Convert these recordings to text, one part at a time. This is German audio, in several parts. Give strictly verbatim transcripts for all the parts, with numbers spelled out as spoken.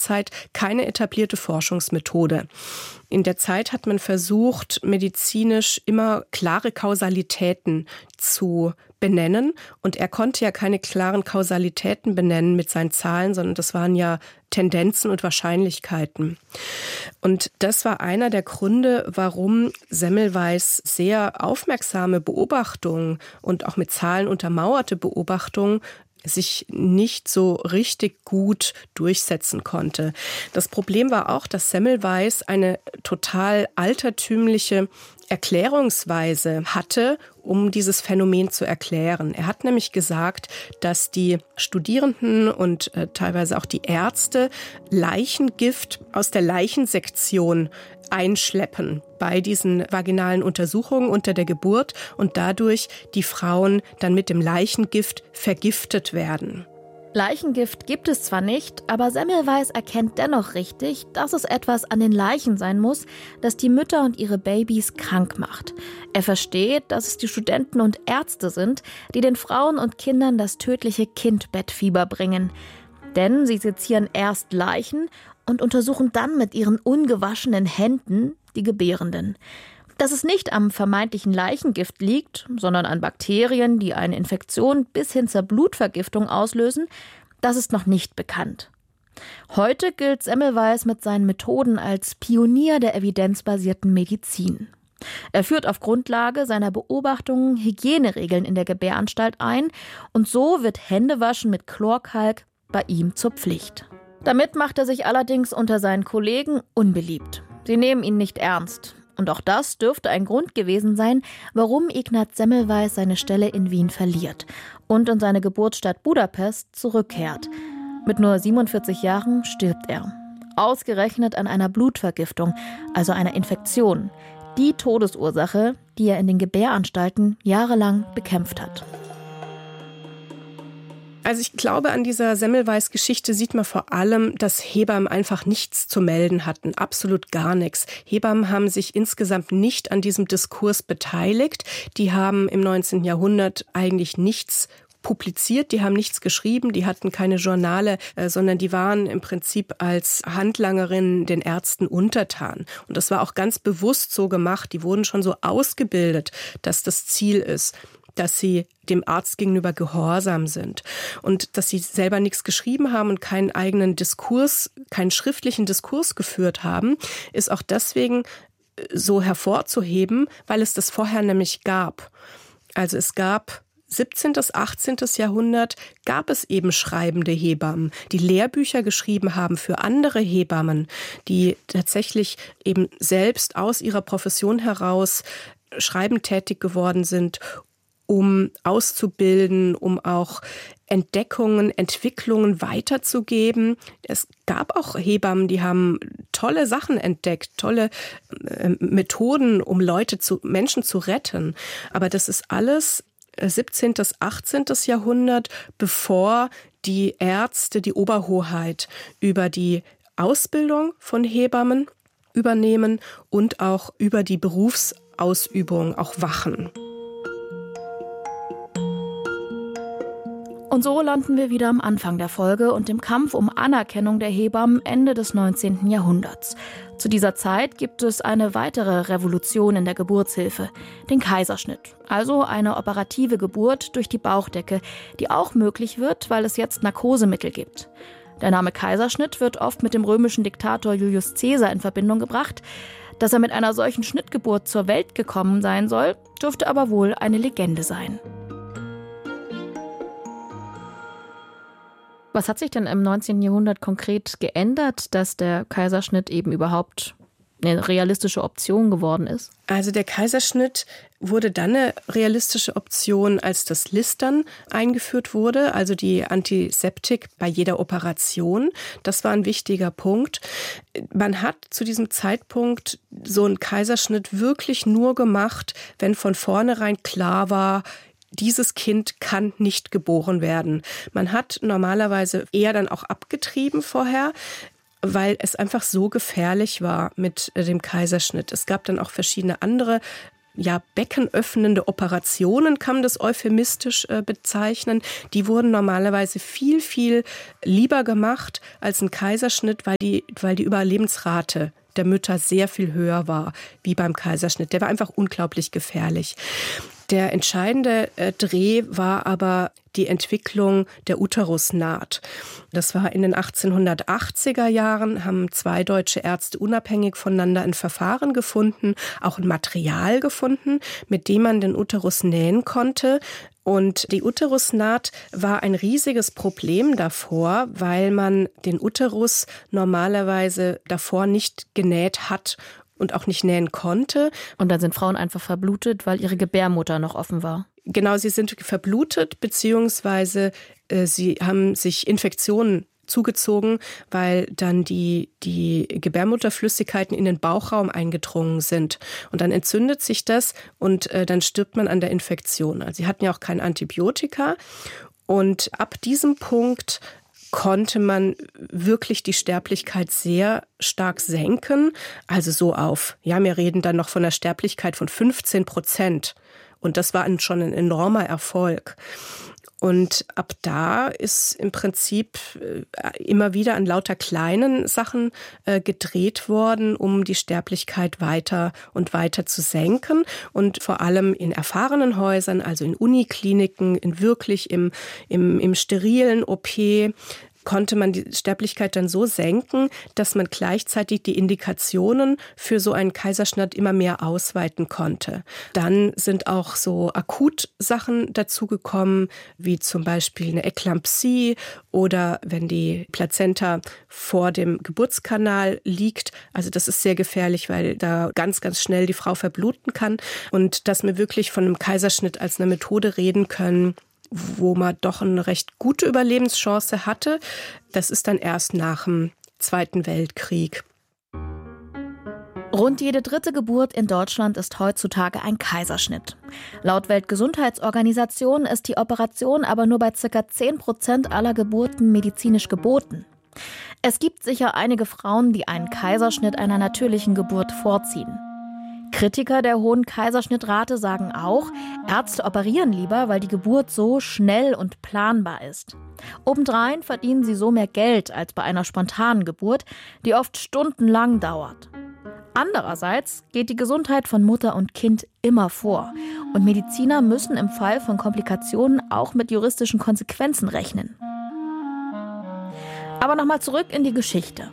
Zeit keine etablierte Forschungsmethode. In der Zeit hat man versucht, medizinisch immer klare Kausalitäten zu benennen. Und er konnte ja keine klaren Kausalitäten benennen mit seinen Zahlen, sondern das waren ja Tendenzen und Wahrscheinlichkeiten. Und das war einer der Gründe, warum Semmelweis sehr aufmerksame Beobachtungen und auch mit Zahlen untermauerte Beobachtungen sich nicht so richtig gut durchsetzen konnte. Das Problem war auch, dass Semmelweis eine total altertümliche Erklärungsweise hatte, um dieses Phänomen zu erklären. Er hat nämlich gesagt, dass die Studierenden und äh, teilweise auch die Ärzte Leichengift aus der Leichensektion einschleppen bei diesen vaginalen Untersuchungen unter der Geburt und dadurch die Frauen dann mit dem Leichengift vergiftet werden. Leichengift gibt es zwar nicht, aber Semmelweis erkennt dennoch richtig, dass es etwas an den Leichen sein muss, das die Mütter und ihre Babys krank macht. Er versteht, dass es die Studenten und Ärzte sind, die den Frauen und Kindern das tödliche Kindbettfieber bringen. Denn sie sezieren erst Leichen und untersuchen dann mit ihren ungewaschenen Händen die Gebärenden. Dass es nicht am vermeintlichen Leichengift liegt, sondern an Bakterien, die eine Infektion bis hin zur Blutvergiftung auslösen, das ist noch nicht bekannt. Heute gilt Semmelweis mit seinen Methoden als Pionier der evidenzbasierten Medizin. Er führt auf Grundlage seiner Beobachtungen Hygieneregeln in der Gebäranstalt ein und so wird Händewaschen mit Chlorkalk bei ihm zur Pflicht. Damit macht er sich allerdings unter seinen Kollegen unbeliebt. Sie nehmen ihn nicht ernst. Und auch das dürfte ein Grund gewesen sein, warum Ignaz Semmelweis seine Stelle in Wien verliert und in seine Geburtsstadt Budapest zurückkehrt. Mit nur siebenundvierzig Jahren stirbt er. Ausgerechnet an einer Blutvergiftung, also einer Infektion. Die Todesursache, die er in den Gebäranstalten jahrelang bekämpft hat. Also ich glaube, an dieser Semmelweis-Geschichte sieht man vor allem, dass Hebammen einfach nichts zu melden hatten, absolut gar nichts. Hebammen haben sich insgesamt nicht an diesem Diskurs beteiligt. Die haben im neunzehnten Jahrhundert eigentlich nichts publiziert, die haben nichts geschrieben, die hatten keine Journale, äh, sondern die waren im Prinzip als Handlangerinnen den Ärzten untertan. Und das war auch ganz bewusst so gemacht. Die wurden schon so ausgebildet, dass das Ziel ist, dass sie dem Arzt gegenüber gehorsam sind und dass sie selber nichts geschrieben haben und keinen eigenen Diskurs, keinen schriftlichen Diskurs geführt haben, ist auch deswegen so hervorzuheben, weil es das vorher nämlich gab. Also es gab siebzehnten. achtzehnten. Jahrhundert gab es eben schreibende Hebammen, die Lehrbücher geschrieben haben für andere Hebammen, die tatsächlich eben selbst aus ihrer Profession heraus schreibend tätig geworden sind, um auszubilden, um auch Entdeckungen, Entwicklungen weiterzugeben. Es gab auch Hebammen, die haben tolle Sachen entdeckt, tolle äh, Methoden, um Leute zu, Menschen zu retten. Aber das ist alles siebzehnten. achtzehnten. Jahrhundert, bevor die Ärzte die Oberhoheit über die Ausbildung von Hebammen übernehmen und auch über die Berufsausübung auch wachen. Und so landen wir wieder am Anfang der Folge und dem Kampf um Anerkennung der Hebammen Ende des neunzehnten. Jahrhunderts. Zu dieser Zeit gibt es eine weitere Revolution in der Geburtshilfe, den Kaiserschnitt, also eine operative Geburt durch die Bauchdecke, die auch möglich wird, weil es jetzt Narkosemittel gibt. Der Name Kaiserschnitt wird oft mit dem römischen Diktator Julius Caesar in Verbindung gebracht. Dass er mit einer solchen Schnittgeburt zur Welt gekommen sein soll, dürfte aber wohl eine Legende sein. Was hat sich denn im neunzehnten. Jahrhundert konkret geändert, dass der Kaiserschnitt eben überhaupt eine realistische Option geworden ist? Also der Kaiserschnitt wurde dann eine realistische Option, als das Listern eingeführt wurde, also die Antiseptik bei jeder Operation. Das war ein wichtiger Punkt. Man hat zu diesem Zeitpunkt so einen Kaiserschnitt wirklich nur gemacht, wenn von vornherein klar war, dieses Kind kann nicht geboren werden. Man hat normalerweise eher dann auch abgetrieben vorher, weil es einfach so gefährlich war mit dem Kaiserschnitt. Es gab dann auch verschiedene andere ja, beckenöffnende Operationen, kann man das euphemistisch äh, bezeichnen. Die wurden normalerweise viel, viel lieber gemacht als ein Kaiserschnitt, weil die, weil die Überlebensrate der Mütter sehr viel höher war, wie beim Kaiserschnitt. Der war einfach unglaublich gefährlich. Der entscheidende äh, Dreh war aber die Entwicklung der Uterusnaht. Das war in den achtzehnhundertachtziger Jahren, haben zwei deutsche Ärzte unabhängig voneinander ein Verfahren gefunden, auch ein Material gefunden, mit dem man den Uterus nähen konnte. Und die Uterusnaht war ein riesiges Problem davor, weil man den Uterus normalerweise davor nicht genäht hat und auch nicht nähen konnte. Und dann sind Frauen einfach verblutet, weil ihre Gebärmutter noch offen war. Genau, sie sind verblutet, beziehungsweise äh, sie haben sich Infektionen zugezogen, weil dann die, die Gebärmutterflüssigkeiten in den Bauchraum eingedrungen sind. Und dann entzündet sich das und äh, dann stirbt man an der Infektion. Also sie hatten ja auch kein Antibiotika. Und ab diesem Punkt konnte man wirklich die Sterblichkeit sehr stark senken. Also so auf, ja, wir reden dann noch von einer Sterblichkeit von fünfzehn Prozent. Und das war ein, schon ein enormer Erfolg. Und ab da ist im Prinzip immer wieder an lauter kleinen Sachen äh, gedreht worden, um die Sterblichkeit weiter und weiter zu senken. Und vor allem in erfahrenen Häusern, also in Unikliniken, in wirklich im, im, im sterilen O P, konnte man die Sterblichkeit dann so senken, dass man gleichzeitig die Indikationen für so einen Kaiserschnitt immer mehr ausweiten konnte. Dann sind auch so Akutsachen dazugekommen, wie zum Beispiel eine Eklampsie oder wenn die Plazenta vor dem Geburtskanal liegt. Also das ist sehr gefährlich, weil da ganz, ganz schnell die Frau verbluten kann. Und dass wir wirklich von einem Kaiserschnitt als einer Methode reden können, wo man doch eine recht gute Überlebenschance hatte. Das ist dann erst nach dem Zweiten Weltkrieg. Rund jede dritte Geburt in Deutschland ist heutzutage ein Kaiserschnitt. Laut Weltgesundheitsorganisation ist die Operation aber nur bei ca. zehn Prozent aller Geburten medizinisch geboten. Es gibt sicher einige Frauen, die einen Kaiserschnitt einer natürlichen Geburt vorziehen. Kritiker der hohen Kaiserschnittrate sagen auch, Ärzte operieren lieber, weil die Geburt so schnell und planbar ist. Obendrein verdienen sie so mehr Geld als bei einer spontanen Geburt, die oft stundenlang dauert. Andererseits geht die Gesundheit von Mutter und Kind immer vor. Und Mediziner müssen im Fall von Komplikationen auch mit juristischen Konsequenzen rechnen. Aber nochmal zurück in die Geschichte.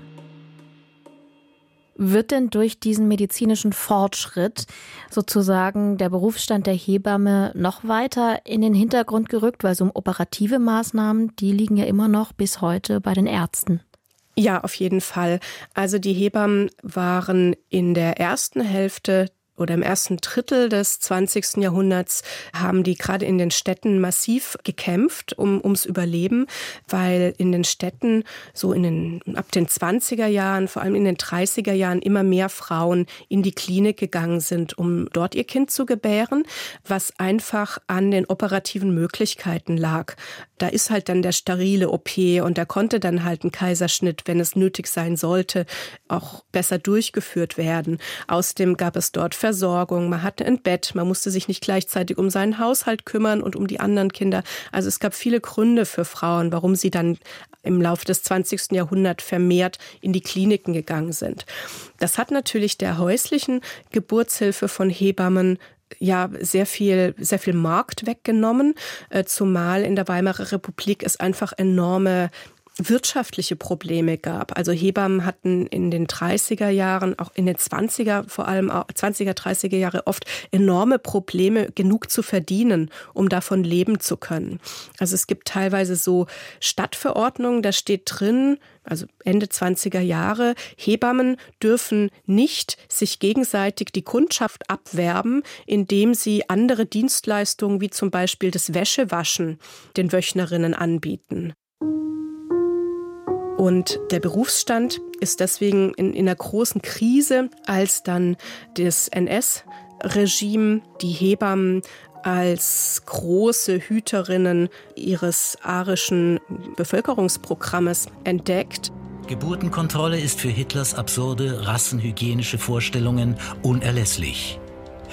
Wird denn durch diesen medizinischen Fortschritt sozusagen der Berufsstand der Hebamme noch weiter in den Hintergrund gerückt? Weil so operative Maßnahmen, die liegen ja immer noch bis heute bei den Ärzten. Ja, auf jeden Fall. Also die Hebammen waren in der ersten Hälfte oder im ersten Drittel des zwanzigsten Jahrhunderts haben die gerade in den Städten massiv gekämpft um ums Überleben, weil in den Städten so in den ab den zwanziger Jahren, vor allem in den dreißiger Jahren immer mehr Frauen in die Klinik gegangen sind, um dort ihr Kind zu gebären, was einfach an den operativen Möglichkeiten lag. Da ist halt dann der sterile O P und da konnte dann halt ein Kaiserschnitt, wenn es nötig sein sollte, auch besser durchgeführt werden. Außerdem gab es dort Versorgung, man hatte ein Bett, man musste sich nicht gleichzeitig um seinen Haushalt kümmern und um die anderen Kinder. Also es gab viele Gründe für Frauen, warum sie dann im Laufe des zwanzigsten Jahrhunderts vermehrt in die Kliniken gegangen sind. Das hat natürlich der häuslichen Geburtshilfe von Hebammen ja sehr viel, sehr viel Markt weggenommen, zumal in der Weimarer Republik es einfach enorme wirtschaftliche Probleme gab. Also Hebammen hatten in den dreißiger Jahren, auch in den zwanziger, vor allem zwanziger, dreißiger Jahre oft enorme Probleme, genug zu verdienen, um davon leben zu können. Also es gibt teilweise so Stadtverordnungen, da steht drin, also Ende zwanziger Jahre, Hebammen dürfen nicht sich gegenseitig die Kundschaft abwerben, indem sie andere Dienstleistungen wie zum Beispiel das Wäschewaschen den Wöchnerinnen anbieten. Und der Berufsstand ist deswegen in, in einer großen Krise, als dann das N S-Regime die Hebammen als große Hüterinnen ihres arischen Bevölkerungsprogrammes entdeckt. Geburtenkontrolle ist für Hitlers absurde rassenhygienische Vorstellungen unerlässlich.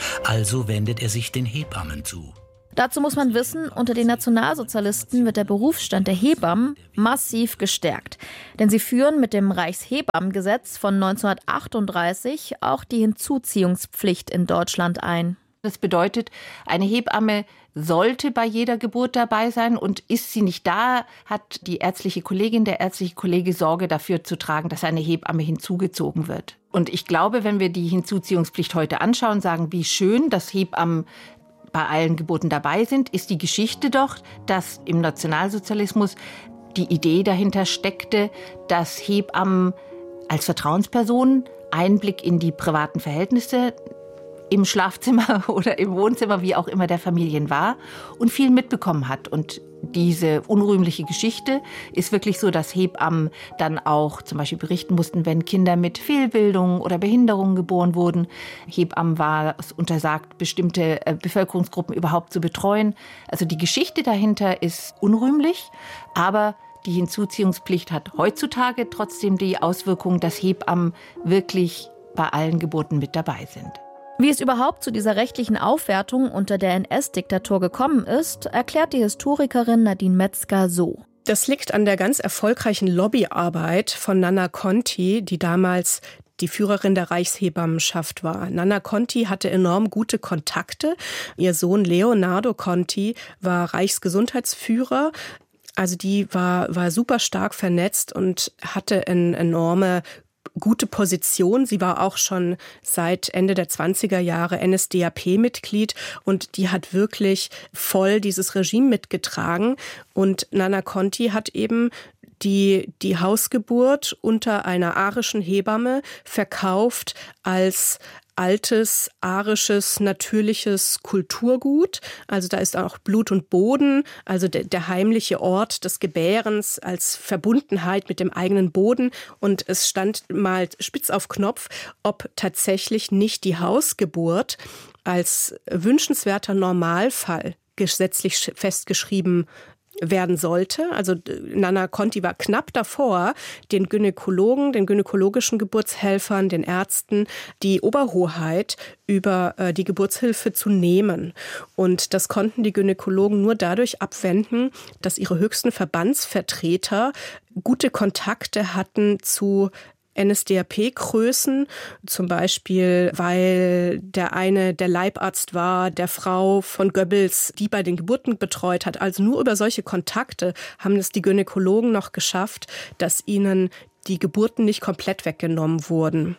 Also wendet er sich den Hebammen zu. Dazu muss man wissen, unter den Nationalsozialisten wird der Berufsstand der Hebammen massiv gestärkt. Denn sie führen mit dem Reichshebammengesetz von neunzehnhundertachtunddreißig auch die Hinzuziehungspflicht in Deutschland ein. Das bedeutet, eine Hebamme sollte bei jeder Geburt dabei sein, und ist sie nicht da, hat die ärztliche Kollegin, der ärztliche Kollege Sorge dafür zu tragen, dass eine Hebamme hinzugezogen wird. Und ich glaube, wenn wir die Hinzuziehungspflicht heute anschauen, sagen, wie schön, dass Hebammen bei allen Geburten dabei sind, ist die Geschichte doch, dass im Nationalsozialismus die Idee dahinter steckte, dass Hebammen als Vertrauenspersonen Einblick in die privaten Verhältnisse im Schlafzimmer oder im Wohnzimmer, wie auch immer, der Familien war und viel mitbekommen hat. Und diese unrühmliche Geschichte ist wirklich so, dass Hebammen dann auch zum Beispiel berichten mussten, wenn Kinder mit Fehlbildung oder Behinderungen geboren wurden. Hebammen war es untersagt, bestimmte Bevölkerungsgruppen überhaupt zu betreuen. Also die Geschichte dahinter ist unrühmlich, aber die Hinzuziehungspflicht hat heutzutage trotzdem die Auswirkung, dass Hebammen wirklich bei allen Geburten mit dabei sind. Wie es überhaupt zu dieser rechtlichen Aufwertung unter der N S-Diktatur gekommen ist, erklärt die Historikerin Nadine Metzger so. Das liegt an der ganz erfolgreichen Lobbyarbeit von Nanna Conti, die damals die Führerin der Reichshebammenschaft war. Nanna Conti hatte enorm gute Kontakte. Ihr Sohn Leonardo Conti war Reichsgesundheitsführer. Also die war, war super stark vernetzt und hatte eine enorme gute Position. Sie war auch schon seit Ende der zwanziger Jahre N S D A P-Mitglied und die hat wirklich voll dieses Regime mitgetragen. Und Nanna Conti hat eben die, die Hausgeburt unter einer arischen Hebamme verkauft als altes, arisches, natürliches Kulturgut. Also da ist auch Blut und Boden, also der, der heimliche Ort des Gebärens als Verbundenheit mit dem eigenen Boden. Und es stand mal spitz auf Knopf, ob tatsächlich nicht die Hausgeburt als wünschenswerter Normalfall gesetzlich festgeschrieben werden sollte. Also Nanna Conti war knapp davor, den Gynäkologen, den gynäkologischen Geburtshelfern, den Ärzten die Oberhoheit über äh, die Geburtshilfe zu nehmen. Und das konnten die Gynäkologen nur dadurch abwenden, dass ihre höchsten Verbandsvertreter gute Kontakte hatten zu N S D A P-Größen, zum Beispiel, weil der eine der Leibarzt war, der Frau von Goebbels, die bei den Geburten betreut hat. Also nur über solche Kontakte haben es die Gynäkologen noch geschafft, dass ihnen die Geburten nicht komplett weggenommen wurden.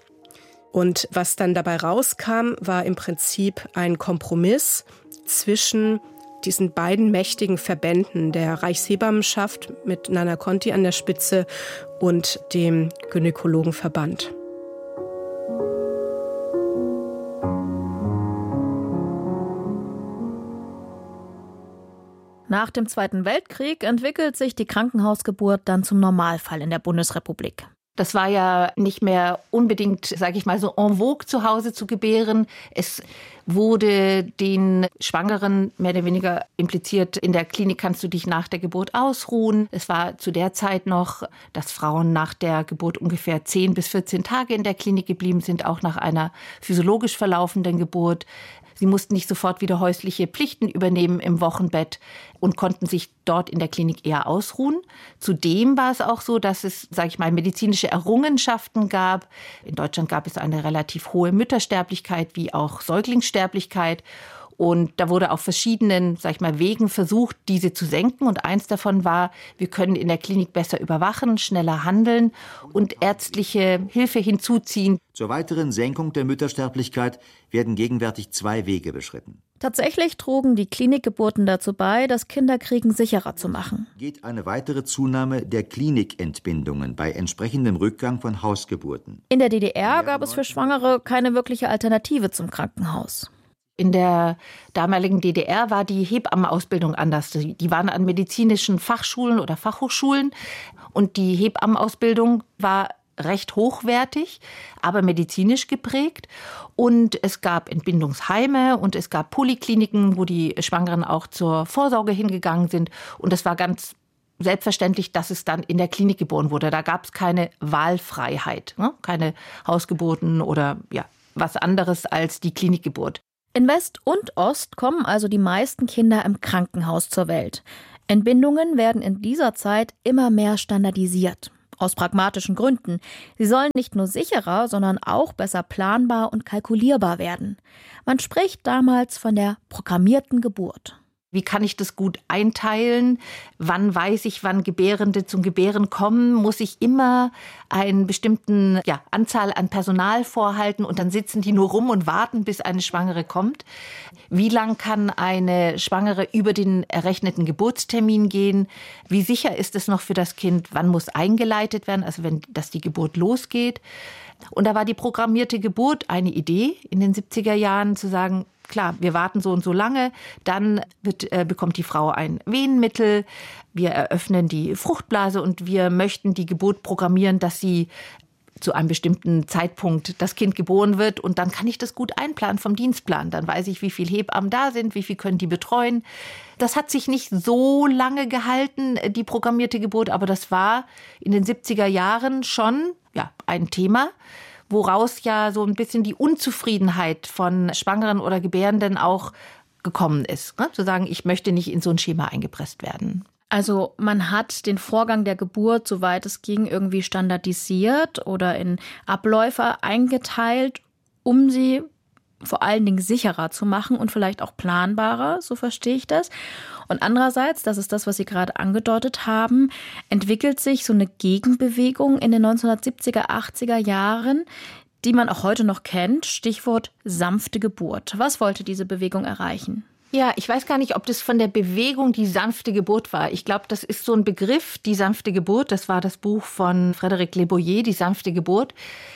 Und was dann dabei rauskam, war im Prinzip ein Kompromiss zwischen diesen beiden mächtigen Verbänden, der Reichshebammenschaft mit Nanna Conti an der Spitze und dem Gynäkologenverband. Nach dem Zweiten Weltkrieg entwickelt sich die Krankenhausgeburt dann zum Normalfall in der Bundesrepublik. Das war ja nicht mehr unbedingt, sage ich mal, so en vogue zu Hause zu gebären. Es wurde den Schwangeren mehr oder weniger impliziert, in der Klinik kannst du dich nach der Geburt ausruhen. Es war zu der Zeit noch, dass Frauen nach der Geburt ungefähr zehn bis vierzehn Tage in der Klinik geblieben sind, auch nach einer physiologisch verlaufenden Geburt. Sie mussten nicht sofort wieder häusliche Pflichten übernehmen im Wochenbett und konnten sich dort in der Klinik eher ausruhen. Zudem war es auch so, dass es, sage ich mal, medizinische Errungenschaften gab. In Deutschland gab es eine relativ hohe Müttersterblichkeit wie auch Säuglingssterblichkeit. Und da wurde auf verschiedenen, sag ich mal, Wegen versucht, diese zu senken. Und eins davon war, wir können in der Klinik besser überwachen, schneller handeln und ärztliche Hilfe hinzuziehen. Zur weiteren Senkung der Müttersterblichkeit werden gegenwärtig zwei Wege beschritten. Tatsächlich trugen die Klinikgeburten dazu bei, das Kinderkriegen sicherer zu machen. Geht eine weitere Zunahme der Klinikentbindungen bei entsprechendem Rückgang von Hausgeburten. In der D D R gab es für Schwangere keine wirkliche Alternative zum Krankenhaus. In der damaligen D D R war die Hebammenausbildung anders. Die waren an medizinischen Fachschulen oder Fachhochschulen und die Hebammenausbildung war recht hochwertig, aber medizinisch geprägt. Und es gab Entbindungsheime und es gab Polikliniken, wo die Schwangeren auch zur Vorsorge hingegangen sind. Und es war ganz selbstverständlich, dass es dann in der Klinik geboren wurde. Da gab es keine Wahlfreiheit, ne? Keine Hausgeburten oder ja, was anderes als die Klinikgeburt. In West und Ost kommen also die meisten Kinder im Krankenhaus zur Welt. Entbindungen werden in dieser Zeit immer mehr standardisiert. Aus pragmatischen Gründen. Sie sollen nicht nur sicherer, sondern auch besser planbar und kalkulierbar werden. Man spricht damals von der programmierten Geburt. Wie kann ich das gut einteilen? Wann weiß ich, wann Gebärende zum Gebären kommen? Muss ich immer eine bestimmte ja, Anzahl an Personal vorhalten und dann sitzen die nur rum und warten, bis eine Schwangere kommt? Wie lang kann eine Schwangere über den errechneten Geburtstermin gehen? Wie sicher ist es noch für das Kind? Wann muss eingeleitet werden, also wenn dass die Geburt losgeht? Und da war die programmierte Geburt eine Idee in den siebziger Jahren zu sagen, klar, wir warten so und so lange, dann wird, äh, bekommt die Frau ein Wehenmittel, wir eröffnen die Fruchtblase und wir möchten die Geburt programmieren, dass sie zu einem bestimmten Zeitpunkt das Kind geboren wird und dann kann ich das gut einplanen vom Dienstplan. Dann weiß ich, wie viele Hebammen da sind, wie viel können die betreuen. Das hat sich nicht so lange gehalten, die programmierte Geburt, aber das war in den siebziger Jahren schon ja, ein Thema, woraus ja so ein bisschen die Unzufriedenheit von Schwangeren oder Gebärenden auch gekommen ist. Ne? Zu sagen, ich möchte nicht in so ein Schema eingepresst werden. Also man hat den Vorgang der Geburt, soweit es ging, irgendwie standardisiert oder in Abläufe eingeteilt, um sie vor allen Dingen sicherer zu machen und vielleicht auch planbarer, so verstehe ich das. Und andererseits, das ist das, was Sie gerade angedeutet haben, entwickelt sich so eine Gegenbewegung in den neunzehnhundertsiebziger, achtziger Jahren, die man auch heute noch kennt. Stichwort sanfte Geburt. Was wollte diese Bewegung erreichen? Ja, ich weiß gar nicht, ob das von der Bewegung die sanfte Geburt war. Ich glaube, das ist so ein Begriff, die sanfte Geburt. Das war das Buch von Frédéric Leboyer, die sanfte Geburt,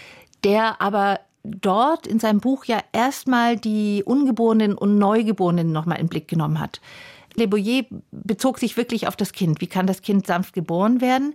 der aber dort in seinem Buch ja erstmal die Ungeborenen und Neugeborenen nochmal in den Blick genommen hat. Leboyer bezog sich wirklich auf das Kind. Wie kann das Kind sanft geboren werden?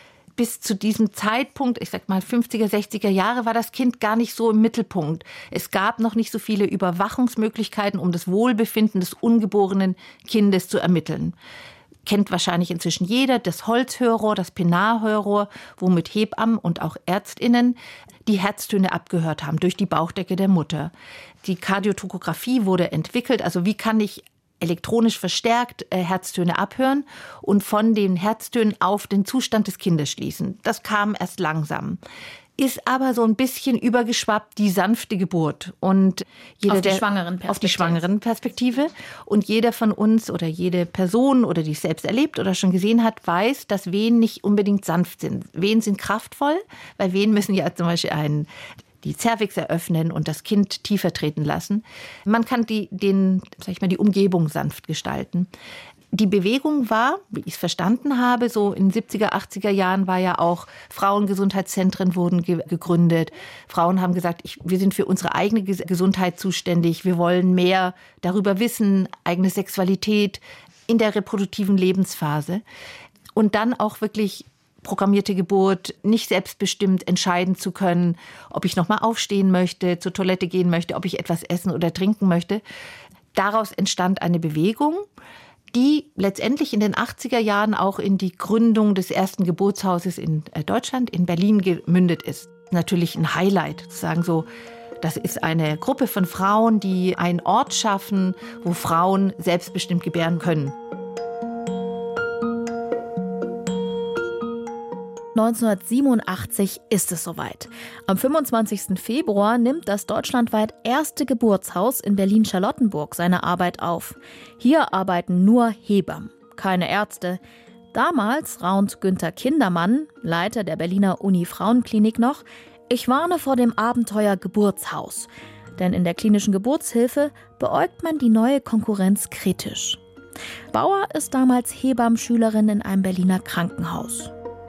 Bis zu diesem Zeitpunkt, ich sag mal fünfziger, sechziger Jahre, war das Kind gar nicht so im Mittelpunkt. Es gab noch nicht so viele Überwachungsmöglichkeiten, um das Wohlbefinden des ungeborenen Kindes zu ermitteln. Kennt wahrscheinlich inzwischen jeder das Holzhörrohr, das Pennard-Hörrohr, womit Hebammen und auch ÄrztInnen die Herztöne abgehört haben durch die Bauchdecke der Mutter. Die Kardiotokographie wurde entwickelt, also wie kann ich elektronisch verstärkt äh, Herztöne abhören und von den Herztönen auf den Zustand des Kindes schließen. Das kam erst langsam. Ist aber so ein bisschen übergeschwappt die sanfte Geburt. Und jeder, auf die der, Schwangerenperspektive. Auf die Schwangerenperspektive. Und jeder von uns oder jede Person oder die es selbst erlebt oder schon gesehen hat, weiß, dass Wehen nicht unbedingt sanft sind. Wehen sind kraftvoll, weil Wehen müssen ja zum Beispiel einen die Zervix eröffnen und das Kind tiefer treten lassen. Man kann die, den, sag ich mal, die Umgebung sanft gestalten. Die Bewegung war, wie ich es verstanden habe, so in den siebziger, achtziger Jahren war ja auch Frauengesundheitszentren wurden ge- gegründet. Frauen haben gesagt, ich, wir sind für unsere eigene Ges- Gesundheit zuständig. Wir wollen mehr darüber wissen, eigene Sexualität in der reproduktiven Lebensphase. Und dann auch wirklich programmierte Geburt, nicht selbstbestimmt entscheiden zu können, ob ich nochmal aufstehen möchte, zur Toilette gehen möchte, ob ich etwas essen oder trinken möchte. Daraus entstand eine Bewegung, die letztendlich in den achtziger Jahren auch in die Gründung des ersten Geburtshauses in Deutschland, in Berlin, gemündet ist. Natürlich ein Highlight, zu sagen so, das ist eine Gruppe von Frauen, die einen Ort schaffen, wo Frauen selbstbestimmt gebären können. neunzehnhundertsiebenundachtzig ist es soweit. Am fünfundzwanzigsten Februar nimmt das deutschlandweit erste Geburtshaus in Berlin-Charlottenburg seine Arbeit auf. Hier arbeiten nur Hebammen, keine Ärzte. Damals raunt Günther Kindermann, Leiter der Berliner Uni-Frauenklinik noch, ich warne vor dem Abenteuer Geburtshaus. Denn in der klinischen Geburtshilfe beäugt man die neue Konkurrenz kritisch. Bauer ist damals Hebammenschülerin in einem Berliner Krankenhaus.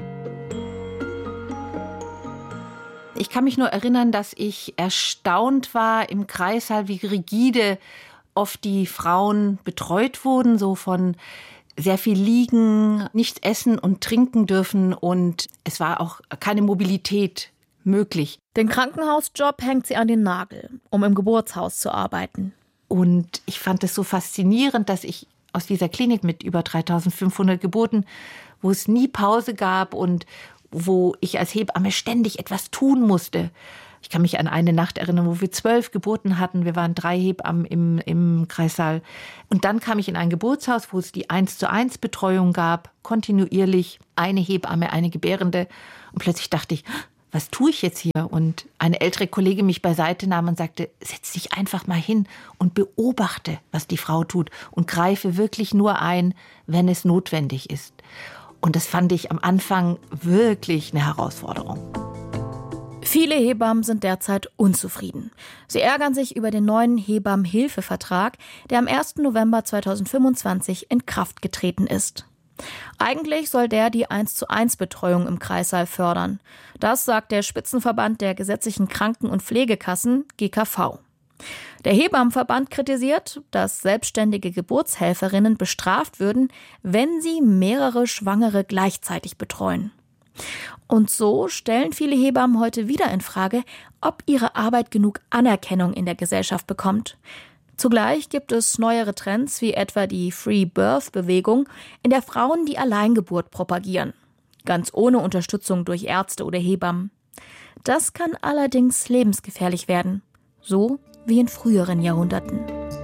Ich kann mich nur erinnern, dass ich erstaunt war im Kreissaal, wie rigide oft die Frauen betreut wurden, so von sehr viel liegen, nicht essen und trinken dürfen und es war auch keine Mobilität möglich. Den Krankenhausjob hängt sie an den Nagel, um im Geburtshaus zu arbeiten. Und ich fand es so faszinierend, dass ich aus dieser Klinik mit über dreitausendfünfhundert Geburten, wo es nie Pause gab und wo ich als Hebamme ständig etwas tun musste, Ich kann mich an eine Nacht erinnern, wo wir zwölf Geburten hatten. Wir waren drei Hebammen im, im Kreissaal. Und dann kam ich in ein Geburtshaus, wo es die eins zu eins Betreuung gab, kontinuierlich eine Hebamme, eine Gebärende. Und plötzlich dachte ich, was tue ich jetzt hier? Und eine ältere Kollegin mich beiseite nahm und sagte, setz dich einfach mal hin und beobachte, was die Frau tut und greife wirklich nur ein, wenn es notwendig ist. Und das fand ich am Anfang wirklich eine Herausforderung. Viele Hebammen sind derzeit unzufrieden. Sie ärgern sich über den neuen Hebammenhilfevertrag, der am ersten November zweitausendfünfundzwanzig in Kraft getreten ist. Eigentlich soll der die eins zu eins Betreuung im Kreissaal fördern. Das sagt der Spitzenverband der gesetzlichen Kranken- und Pflegekassen, G K V. Der Hebammenverband kritisiert, dass selbstständige Geburtshelferinnen bestraft würden, wenn sie mehrere Schwangere gleichzeitig betreuen. Und so stellen viele Hebammen heute wieder in Frage, ob ihre Arbeit genug Anerkennung in der Gesellschaft bekommt. Zugleich gibt es neuere Trends wie etwa die Free-Birth-Bewegung, in der Frauen die Alleingeburt propagieren. Ganz ohne Unterstützung durch Ärzte oder Hebammen. Das kann allerdings lebensgefährlich werden. So wie in früheren Jahrhunderten.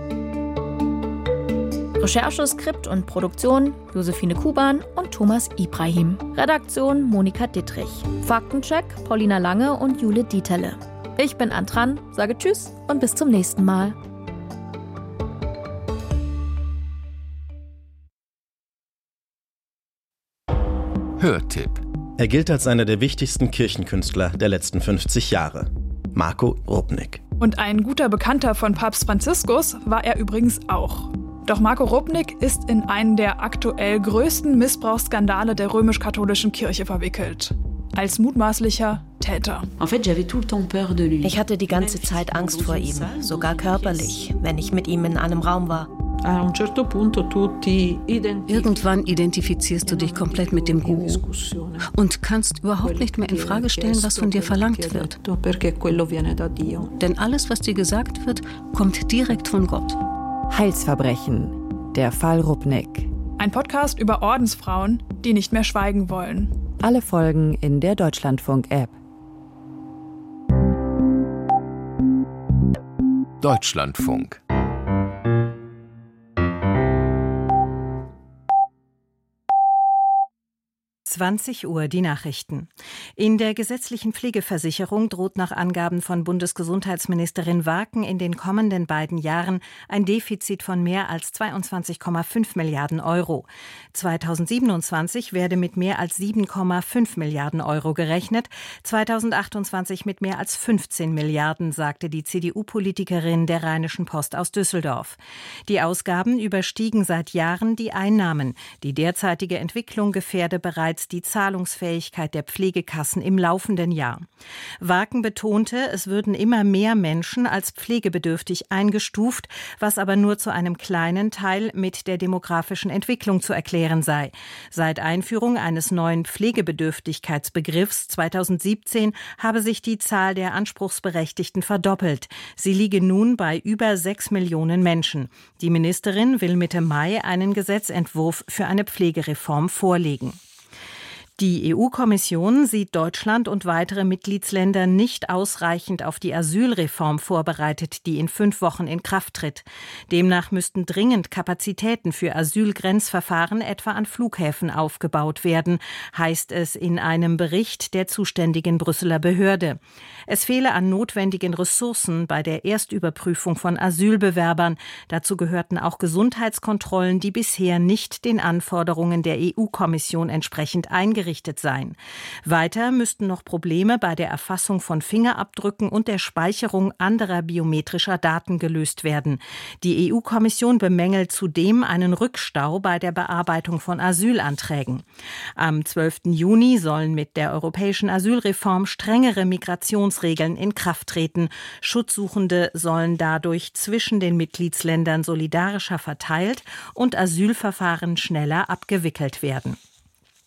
Recherche, Skript und Produktion Josephine Kuban und Thomas Ibrahim. Redaktion Monika Dittrich. Faktencheck Paulina Lange und Jule Dieterle. Ich bin Antran, sage Tschüss und bis zum nächsten Mal. Hörtipp. Er gilt als einer der wichtigsten Kirchenkünstler der letzten fünfzig Jahre. Marco Rupnik. Und ein guter Bekannter von Papst Franziskus war er übrigens auch. Doch Marco Rupnik ist in einen der aktuell größten Missbrauchsskandale der römisch-katholischen Kirche verwickelt. Als mutmaßlicher Täter. Ich hatte die ganze Zeit Angst vor ihm, sogar körperlich, wenn ich mit ihm in einem Raum war. Irgendwann identifizierst du dich komplett mit dem Guru und kannst überhaupt nicht mehr in Frage stellen, was von dir verlangt wird. Denn alles, was dir gesagt wird, kommt direkt von Gott. Heilsverbrechen. Der Fall Rupnik. Ein Podcast über Ordensfrauen, die nicht mehr schweigen wollen. Alle Folgen in der Deutschlandfunk-App. Deutschlandfunk. zwanzig Uhr die Nachrichten. In der gesetzlichen Pflegeversicherung droht nach Angaben von Bundesgesundheitsministerin Waken in den kommenden beiden Jahren ein Defizit von mehr als zweiundzwanzig Komma fünf Milliarden Euro. zweitausendsiebenundzwanzig werde mit mehr als sieben Komma fünf Milliarden Euro gerechnet, zweitausendachtundzwanzig mit mehr als fünfzehn Milliarden, sagte die C D U-Politikerin der Rheinischen Post aus Düsseldorf. Die Ausgaben überstiegen seit Jahren die Einnahmen. Die derzeitige Entwicklung gefährde bereits die Zahlungsfähigkeit der Pflegekassen im laufenden Jahr. Waken betonte, es würden immer mehr Menschen als pflegebedürftig eingestuft, was aber nur zu einem kleinen Teil mit der demografischen Entwicklung zu erklären sei. Seit Einführung eines neuen Pflegebedürftigkeitsbegriffs zweitausendsiebzehn habe sich die Zahl der Anspruchsberechtigten verdoppelt. Sie liege nun bei über sechs Millionen Menschen. Die Ministerin will Mitte Mai einen Gesetzentwurf für eine Pflegereform vorlegen. Die E U-Kommission sieht Deutschland und weitere Mitgliedsländer nicht ausreichend auf die Asylreform vorbereitet, die in fünf Wochen in Kraft tritt. Demnach müssten dringend Kapazitäten für Asylgrenzverfahren etwa an Flughäfen aufgebaut werden, heißt es in einem Bericht der zuständigen Brüsseler Behörde. Es fehle an notwendigen Ressourcen bei der Erstüberprüfung von Asylbewerbern. Dazu gehörten auch Gesundheitskontrollen, die bisher nicht den Anforderungen der E U-Kommission entsprechend eingerichtet sein. Weiter müssten noch Probleme bei der Erfassung von Fingerabdrücken und der Speicherung anderer biometrischer Daten gelöst werden. Die E U-Kommission bemängelt zudem einen Rückstau bei der Bearbeitung von Asylanträgen. Am zwölften Juni sollen mit der europäischen Asylreform strengere Migrationsregeln in Kraft treten. Schutzsuchende sollen dadurch zwischen den Mitgliedsländern solidarischer verteilt und Asylverfahren schneller abgewickelt werden.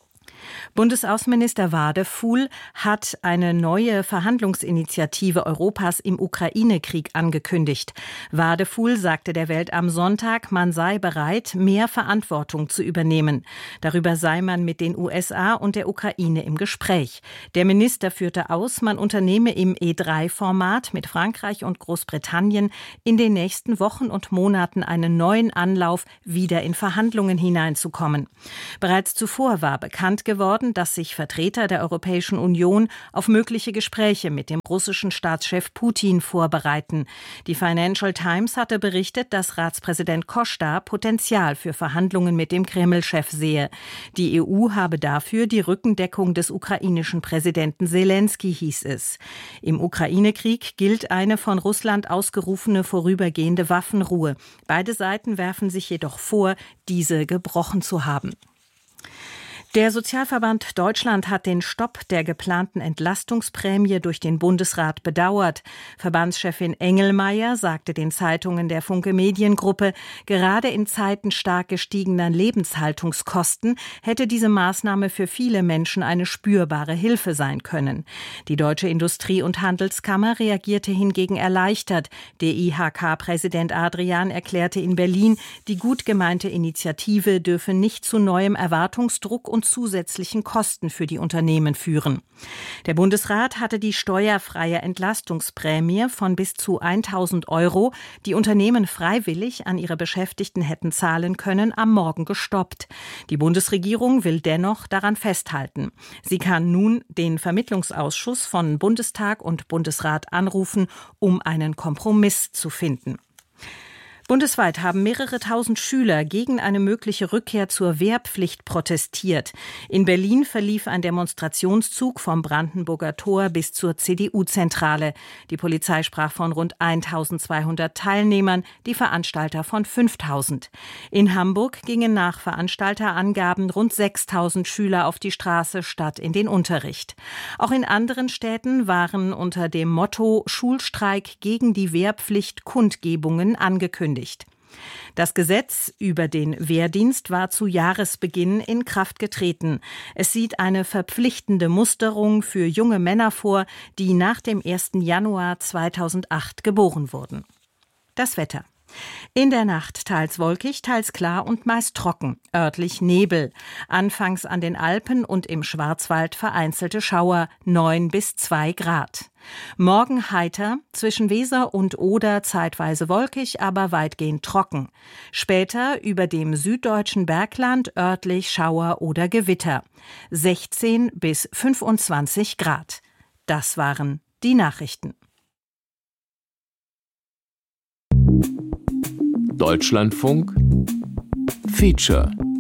Bundesaußenminister Wadefuhl hat eine neue Verhandlungsinitiative Europas im Ukraine-Krieg angekündigt. Wadefuhl sagte der Welt am Sonntag, man sei bereit, mehr Verantwortung zu übernehmen. Darüber sei man mit den U S A und der Ukraine im Gespräch. Der Minister führte aus, man unternehme im E drei Format mit Frankreich und Großbritannien in den nächsten Wochen und Monaten einen neuen Anlauf, wieder in Verhandlungen hineinzukommen. Bereits zuvor war bekannt geworden, dass sich Vertreter der Europäischen Union auf mögliche Gespräche mit dem russischen Staatschef Putin vorbereiten. Die Financial Times hatte berichtet, dass Ratspräsident Costa Potenzial für Verhandlungen mit dem Kreml-Chef sehe. Die E U habe dafür die Rückendeckung des ukrainischen Präsidenten Selensky, hieß es. Im Ukraine-Krieg gilt eine von Russland ausgerufene vorübergehende Waffenruhe. Beide Seiten werfen sich jedoch vor, diese gebrochen zu haben. Der Sozialverband Deutschland hat den Stopp der geplanten Entlastungsprämie durch den Bundesrat bedauert. Verbandschefin Engelmeier sagte den Zeitungen der Funke Mediengruppe, gerade in Zeiten stark gestiegener Lebenshaltungskosten hätte diese Maßnahme für viele Menschen eine spürbare Hilfe sein können. Die Deutsche Industrie- und Handelskammer reagierte hingegen erleichtert. Der I H K-Präsident Adrian erklärte in Berlin, die gut gemeinte Initiative dürfe nicht zu neuem Erwartungsdruck und zusätzlichen Kosten für die Unternehmen führen. Der Bundesrat hatte die steuerfreie Entlastungsprämie von bis zu tausend Euro, die Unternehmen freiwillig an ihre Beschäftigten hätten zahlen können, am Morgen gestoppt. Die Bundesregierung will dennoch daran festhalten. Sie kann nun den Vermittlungsausschuss von Bundestag und Bundesrat anrufen, um einen Kompromiss zu finden. Bundesweit haben mehrere tausend Schüler gegen eine mögliche Rückkehr zur Wehrpflicht protestiert. In Berlin verlief ein Demonstrationszug vom Brandenburger Tor bis zur C D U-Zentrale. Die Polizei sprach von rund eintausendzweihundert Teilnehmern, die Veranstalter von fünftausend. In Hamburg gingen nach Veranstalterangaben rund sechstausend Schüler auf die Straße statt in den Unterricht. Auch in anderen Städten waren unter dem Motto Schulstreik gegen die Wehrpflicht Kundgebungen angekündigt. Das Gesetz über den Wehrdienst war zu Jahresbeginn in Kraft getreten. Es sieht eine verpflichtende Musterung für junge Männer vor, die nach dem ersten Januar zweitausendacht geboren wurden. Das Wetter. In der Nacht teils wolkig, teils klar und meist trocken, örtlich Nebel. Anfangs an den Alpen und im Schwarzwald vereinzelte Schauer, neun bis zwei Grad. Morgen heiter, zwischen Weser und Oder zeitweise wolkig, aber weitgehend trocken. Später über dem süddeutschen Bergland örtlich Schauer oder Gewitter. sechzehn bis fünfundzwanzig Grad. Das waren die Nachrichten. Deutschlandfunk Feature